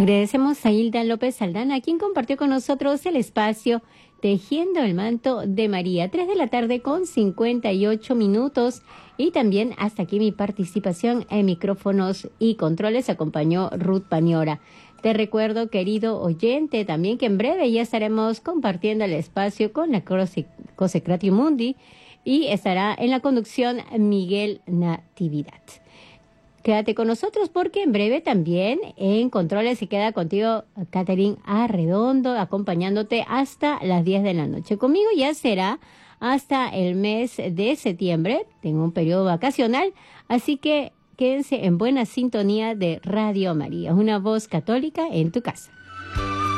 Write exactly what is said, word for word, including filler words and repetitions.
Agradecemos a Hilda López Aldana, quien compartió con nosotros el espacio Tejiendo el Manto de María. Tres de la tarde con cincuenta y ocho minutos. Y también hasta aquí mi participación en micrófonos y controles. Acompañó Ruth Paniora. Te recuerdo, querido oyente, también que en breve ya estaremos compartiendo el espacio con la Consecratio Mundi y estará en la conducción Miguel Natividad. Quédate con nosotros porque en breve también en Controles se queda contigo Catherine Arredondo acompañándote hasta las diez de la noche. Conmigo ya será hasta el mes de septiembre. Tengo un periodo vacacional, así que quédense en buena sintonía de Radio María, una voz católica en tu casa.